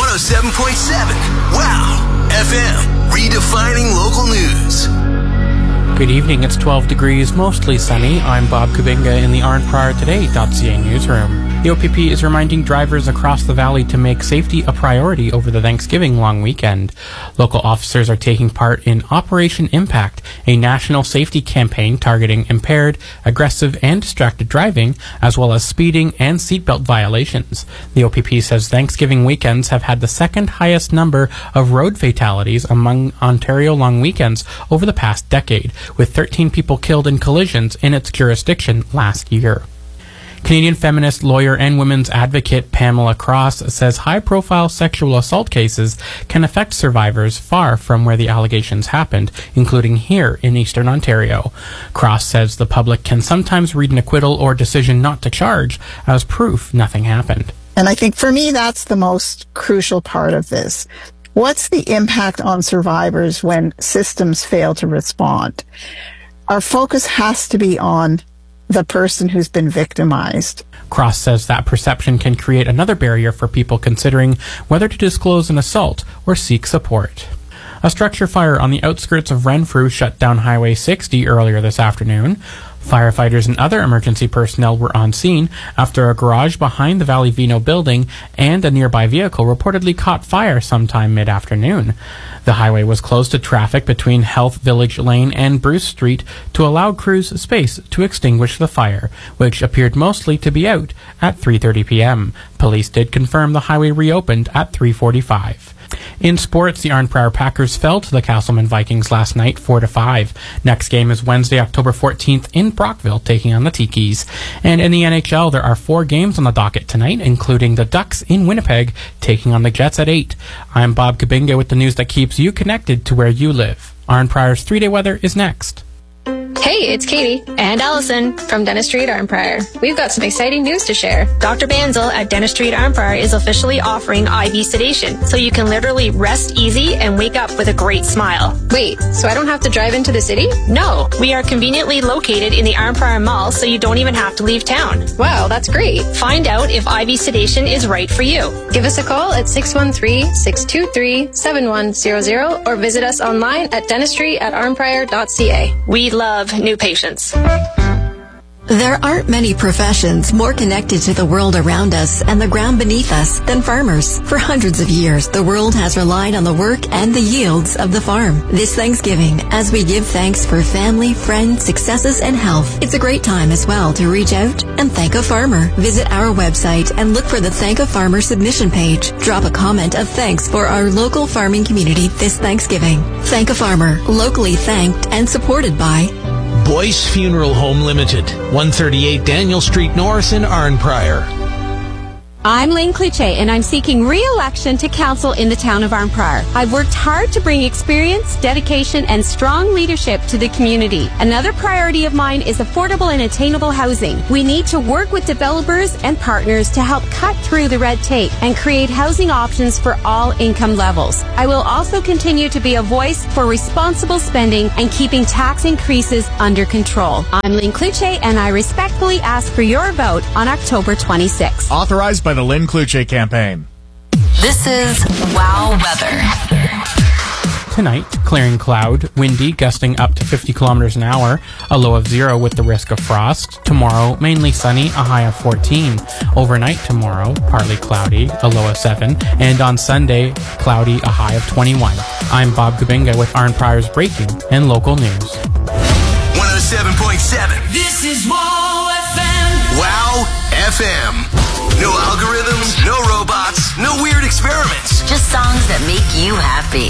107.7. Wow. FM. Redefining local news. Good evening. It's 12 degrees, mostly sunny. I'm Bob Kubinga in the ArnPriorToday.ca newsroom. The OPP is reminding drivers across the valley to make safety a priority over the Thanksgiving long weekend. Local officers are taking part in Operation Impact, a national safety campaign targeting impaired, aggressive, and distracted driving, as well as speeding and seatbelt violations. The OPP says Thanksgiving weekends have had the second highest number of road fatalities among Ontario long weekends over the past decade, with 13 people killed in collisions in its jurisdiction last year. Canadian feminist, lawyer, and women's advocate Pamela Cross says high-profile sexual assault cases can affect survivors far from where the allegations happened, including here in Eastern Ontario. Cross says the public can sometimes read an acquittal or decision not to charge as proof nothing happened. And I think for me, that's the most crucial part of this. What's the impact on survivors when systems fail to respond? Our focus has to be on the person who's been victimized. Cross says that perception can create another barrier for people considering whether to disclose an assault or seek support. A structure fire on the outskirts of Renfrew shut down Highway 60 earlier this afternoon. Firefighters and other emergency personnel were on scene after a garage behind the Valley Vino building and a nearby vehicle reportedly caught fire sometime mid-afternoon. The highway was closed to traffic between Health Village Lane and Bruce Street to allow crews space to extinguish the fire, which appeared mostly to be out at 3:30 p.m. Police did confirm the highway reopened at 3:45. In sports, the Arnprior Packers fell to the Castleman Vikings last night 4-5. Next game is Wednesday, October 14th in Brockville, taking on the Tikis. And in the NHL, there are 4 games on the docket tonight, including the Ducks in Winnipeg taking on the Jets at 8. I'm Bob Kubinga with the news that keeps you connected to where you live. Arnprior's 3-day weather is next. Hey, it's Katie and Allison from Dentistry at Arnprior. We've got some exciting news to share. Dr. Banzel at Dentistry at Arnprior is officially offering IV sedation, so you can literally rest easy and wake up with a great smile. Wait, so I don't have to drive into the city? No, we are conveniently located in the Arnprior Mall, so you don't even have to leave town. Wow, that's great. Find out if IV sedation is right for you. Give us a call at 613-623-7100 or visit us online at dentistry@arnprior.ca. We love new patients. There aren't many professions more connected to the world around us and the ground beneath us than farmers. For hundreds of years, the world has relied on the work and the yields of the farm. This Thanksgiving, as we give thanks for family, friends, successes, and health, it's a great time as well to reach out and thank a farmer. Visit our website and look for the Thank a Farmer submission page. Drop a comment of thanks for our local farming community this Thanksgiving. Thank a Farmer, locally thanked and supported by Boyce Funeral Home Limited, 138 Daniel Street North in Arnprior. I'm Lynn Cloutier, and I'm seeking re-election to council in the town of Arnprior. I've worked hard to bring experience, dedication, and strong leadership to the community. Another priority of mine is affordable and attainable housing. We need to work with developers and partners to help cut through the red tape and create housing options for all income levels. I will also continue to be a voice for responsible spending and keeping tax increases under control. I'm Lynn Cloutier, and I respectfully ask for your vote on October 26th. Authorized by the Lynn Cloutier campaign. This is Wow Weather. Tonight, clearing cloud, windy, gusting up to 50 kilometers an hour, a low of 0 with the risk of frost. Tomorrow, mainly sunny, a high of 14. Overnight tomorrow, partly cloudy, a low of 7. And on Sunday, cloudy, a high of 21. I'm Bob Kubinga with Arnprior's breaking and local news. 107.7. This is Wow FM. Wow FM. No algorithms, no robots, no weird experiments. Just songs that make you happy.